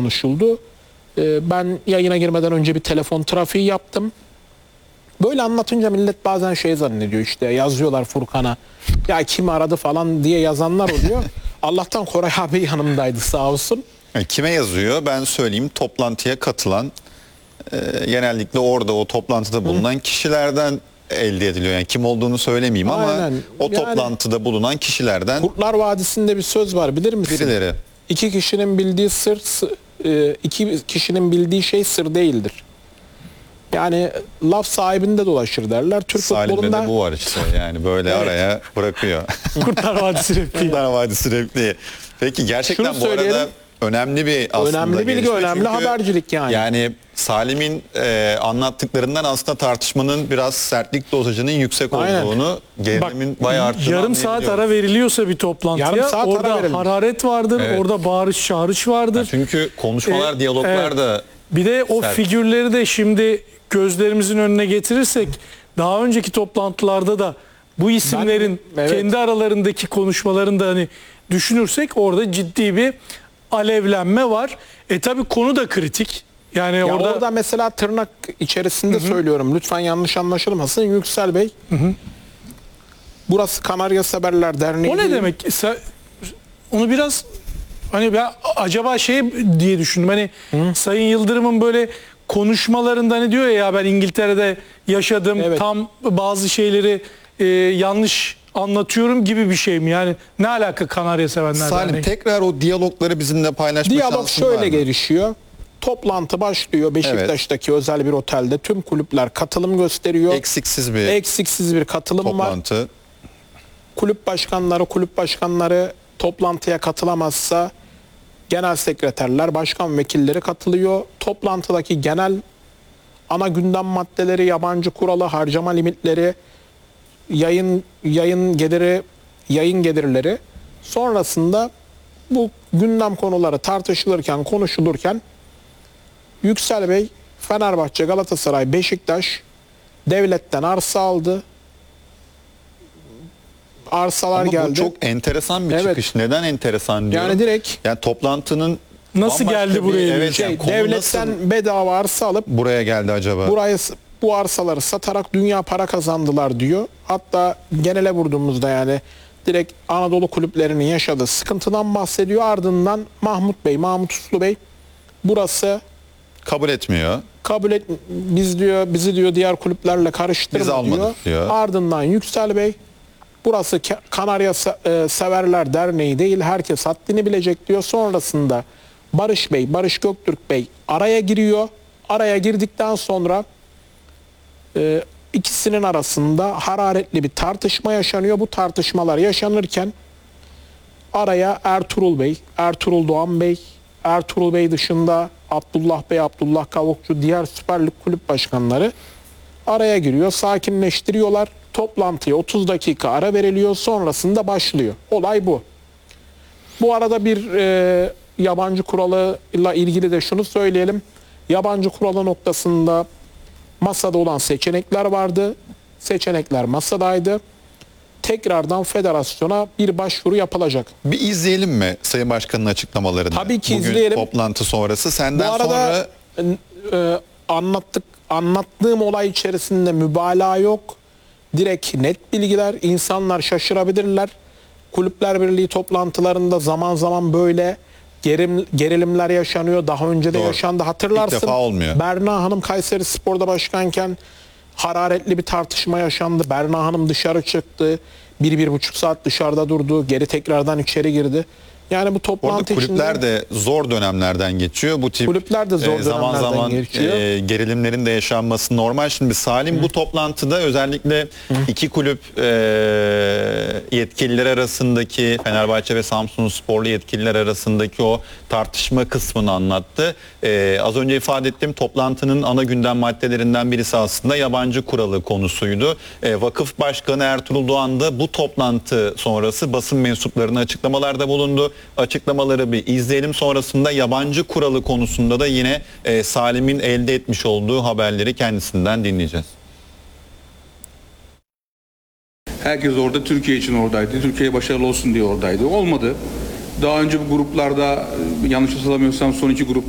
konuşuldu. Ben yayına girmeden önce bir telefon trafiği yaptım. Böyle anlatınca millet bazen şey zannediyor, işte yazıyorlar Furkan'a, ya kim aradı falan diye yazanlar oluyor. Allah'tan Koray abi yanımdaydı, sağ olsun. Kime yazıyor? Ben söyleyeyim, toplantıya katılan, genellikle orada o toplantıda bulunan kişilerden elde ediliyor. Yani kim olduğunu söylemeyeyim. Aynen. Ama o Yani, toplantıda bulunan kişilerden Kurtlar Vadisi'nde bir söz var, bilir misin? birileri. İki kişinin bildiği iki kişinin bildiği şey sır değildir. Yani laf sahibinde dolaşır derler. Türk Salim'de futbolunda de bu var işte, yani böyle Evet. araya bırakıyor. Kurtlar Vadisi repliği. Kurtlar Vadisi repliği. Peki gerçekten Şunu bu arada söyleyelim. önemli bir aslında önemli bilgi, gelişme. önemli Çünkü habercilik yani. Yani Salim'in anlattıklarından aslında tartışmanın biraz sertlik dozajının yüksek Aynen. olduğunu, gerilimin bayağı arttığını Yarım saat anlayabiliyoruz. ara veriliyorsa bir toplantıya, Yarım saat ara orada verilmiş. hararet vardır, Evet. orada bağırış çağrış vardır. Çünkü konuşmalar, diyaloglar evet. da Bir de o sert. figürleri de şimdi gözlerimizin önüne getirirsek, daha önceki toplantılarda da bu isimlerin evet. kendi aralarındaki konuşmalarını da hani düşünürsek, orada ciddi bir alevlenme var. Tabii konu da kritik. Yani Ya orada orada mesela tırnak içerisinde söylüyorum, lütfen yanlış anlaşılmasın, Yüksel Bey. Burası Kanarya Severler Derneği. o ne değil. demek? Onu biraz hani ben acaba şey diye düşündüm. Hani Sayın Yıldırım'ın böyle konuşmalarında hani diyor ya, ben İngiltere'de yaşadım. Evet. Tam bazı şeyleri yanlış anlatıyorum gibi bir şey mi? Yani ne alaka Kanarya Sevenler Salim, Derneği? tekrar o diyalogları bizimle paylaşma Diyalog şansın var şöyle mı? gelişiyor. Toplantı başlıyor Beşiktaş'taki özel bir otelde. Tüm kulüpler katılım gösteriyor. Eksiksiz bir Eksiksiz bir katılım var. toplantı. Kulüp başkanları toplantıya katılamazsa genel sekreterler, başkan vekilleri katılıyor. Toplantıdaki genel ana gündem maddeleri, yabancı kuralı, harcama limitleri, yayın gelirleri, sonrasında bu gündem konuları tartışılırken, konuşulurken Yüksel Bey, Fenerbahçe, Galatasaray, Beşiktaş devletten arsa aldı. Arsalar Ama geldi. bu çok enteresan bir Evet. çıkış. Neden enteresan diyorum? Yani direkt yani toplantının Nasıl bambaşka geldi buraya? Evet, yani konu devletten nasıl bedava arsa alıp buraya geldi acaba? bu arsaları satarak dünya para kazandılar diyor. Hatta genele vurduğumuzda yani direkt Anadolu kulüplerinin yaşadığı sıkıntıdan bahsediyor. Ardından Mahmut Uslu Bey, burası Kabul etmiyor. bizi diyor diğer kulüplerle Biz karıştırma almadık diyor. Ardından Yüksel Bey, burası Kanarya Severler Derneği değil, herkes haddini bilecek diyor. Sonrasında Barış Göktürk Bey araya giriyor. Araya girdikten sonra ikisinin arasında hararetli bir tartışma yaşanıyor. Bu tartışmalar yaşanırken araya Ertuğrul Doğan Bey, Ertuğrul Bey dışında Abdullah Bey, Abdullah Kavukçu, diğer Süper Lig kulüp başkanları araya giriyor. Sakinleştiriyorlar. Toplantıya 30 dakika ara veriliyor. Sonrasında başlıyor. Olay bu. Bu arada bir yabancı kuralıyla ilgili de şunu söyleyelim. Yabancı kuralı noktasında masada olan seçenekler vardı. Seçenekler masadaydı. Tekrardan federasyona bir başvuru yapılacak. Bir izleyelim mi Sayın Başkan'ın açıklamalarını? Tabii ki Bugün izleyelim. toplantı sonrası. Senden Bu arada sonra anlattığım olay içerisinde mübalağa yok. Direkt net bilgiler. İnsanlar şaşırabilirler. Kulüpler Birliği toplantılarında zaman zaman böyle gerilimler yaşanıyor. Daha önce de Doğru. yaşandı. Hatırlarsın. İlk defa olmuyor. Berna Hanım Kayseri Spor'da başkanken hararetli bir tartışma yaşandı. Berna Hanım dışarı çıktı. 1-1,5 saat dışarıda durdu. Geri tekrardan içeri girdi. Yani bu orada toplantı kulüpler içinde de zor dönemlerden geçiyor. Bu tip Kulüpler de zor zaman dönemlerden zaman geçiyor. gerilimlerin de yaşanması normal. Şimdi Salim bu toplantıda özellikle iki kulüp yetkililer arasındaki, Fenerbahçe ve Samsunsporlu yetkililer arasındaki o tartışma kısmını anlattı. Az önce ifade ettiğim toplantının ana gündem maddelerinden birisi aslında yabancı kuralı konusuydu. Vakıf Başkanı Ertuğrul Doğan da bu toplantı sonrası basın mensuplarına açıklamalarda bulundu. Açıklamaları bir izleyelim, sonrasında yabancı kuralı konusunda da yine Salim'in elde etmiş olduğu haberleri kendisinden dinleyeceğiz. Herkes orada Türkiye için oradaydı. Türkiye başarılı olsun diye oradaydı. Olmadı. Daha önce bu gruplarda yanlış hatırlamıyorsam son iki grup